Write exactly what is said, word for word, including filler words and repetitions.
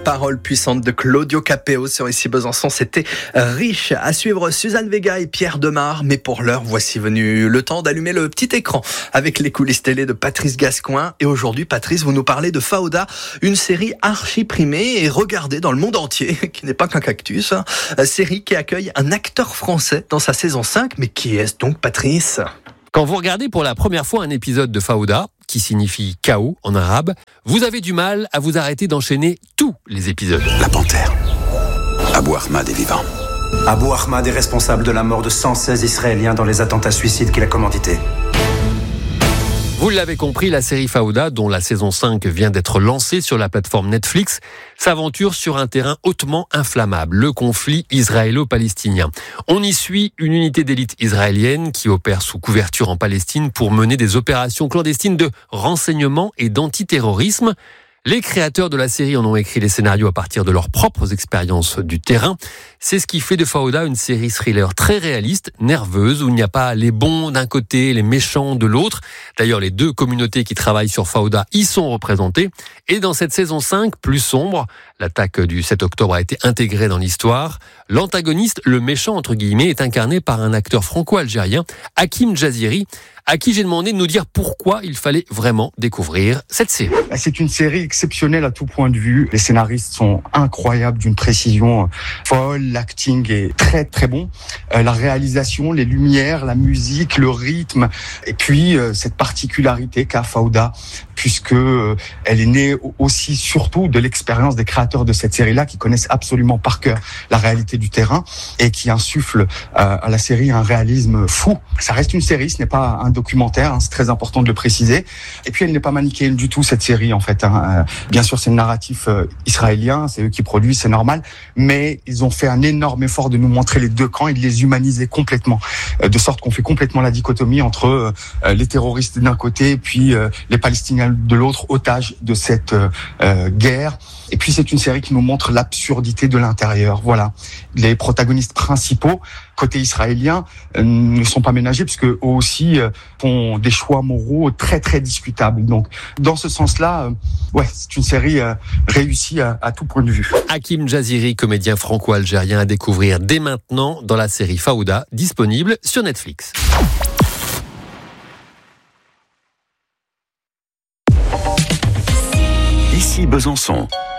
paroles puissantes de Claudio Capéo sur Ici Besançon, c'était riche. À suivre Suzanne Vega et Pierre Demar, mais pour l'heure, voici venu le temps d'allumer le petit écran avec les coulisses télé de Patrice Gascoin. Et aujourd'hui, Patrice, vous nous parlez de Fauda, une série archi primée et regardée dans le monde entier, qui n'est pas qu'un cactus. Hein. Série qui accueille un acteur français dans sa saison cinq, mais qui est-ce donc, Patrice ? Quand vous regardez pour la première fois un épisode de Fauda, qui signifie chaos en arabe, vous avez du mal à vous arrêter d'enchaîner tous les épisodes. La panthère. Abou Ahmad est vivant. Abou Ahmad est responsable de la mort de cent seize Israéliens dans les attentats suicides qu'il a commandités. Vous l'avez compris, la série Fauda, dont la saison cinq vient d'être lancée sur la plateforme Netflix, s'aventure sur un terrain hautement inflammable, le conflit israélo-palestinien. On y suit une unité d'élite israélienne qui opère sous couverture en Palestine pour mener des opérations clandestines de renseignement et d'antiterrorisme. Les créateurs de la série en ont écrit les scénarios à partir de leurs propres expériences du terrain. C'est ce qui fait de Fauda une série thriller très réaliste, nerveuse, où il n'y a pas les bons d'un côté et les méchants de l'autre. D'ailleurs, les deux communautés qui travaillent sur Fauda y sont représentées. Et dans cette saison cinq, plus sombre, l'attaque du sept octobre a été intégrée dans l'histoire. L'antagoniste, le méchant entre guillemets, est incarné par un acteur franco-algérien, Hakim Jaziri, à qui j'ai demandé de nous dire pourquoi il fallait vraiment découvrir cette série. C'est une série exceptionnelle à tout point de vue. Les scénaristes sont incroyables, d'une précision folle. L'acting est très très bon. Euh, la réalisation, les lumières, la musique, le rythme, et puis euh, cette particularité qu'a Fauda, puisque euh, elle est née aussi surtout de l'expérience des créateurs de cette série-là, qui connaissent absolument par cœur la réalité du terrain et qui insufflent euh, à la série un réalisme fou. Ça reste une série, ce n'est pas un documentaire, hein, c'est très important de le préciser. Et puis elle n'est pas manichéenne du tout, cette série, en fait. Hein. Bien sûr, c'est le narratif euh, israélien, c'est eux qui produisent, c'est normal, mais ils ont fait un énorme effort de nous montrer les deux camps et de les humaniser complètement, euh, de sorte qu'on fait complètement la dichotomie entre euh, les terroristes d'un côté et puis euh, les Palestiniens de l'autre, otages de cette euh, euh, guerre. Et puis c'est une série qui nous montre l'absurdité de l'intérieur. Voilà, les protagonistes principaux côté israélien euh, ne sont pas ménagés, puisque eux aussi euh, font des choix moraux très très discutables. Donc dans ce sens-là, euh, ouais, c'est une série euh, réussie à, à tout point de vue. Hakim Jaziri, comédien franco-algérien à découvrir dès maintenant dans la série Fauda, disponible sur Netflix. Ici Besançon.